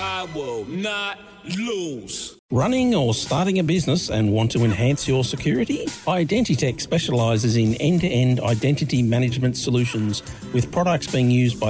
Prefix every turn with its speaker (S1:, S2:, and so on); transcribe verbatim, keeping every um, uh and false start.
S1: I will not lose.
S2: Running or starting a business and want to enhance your security? Identitech specialises in end-to-end identity management solutions with products being used by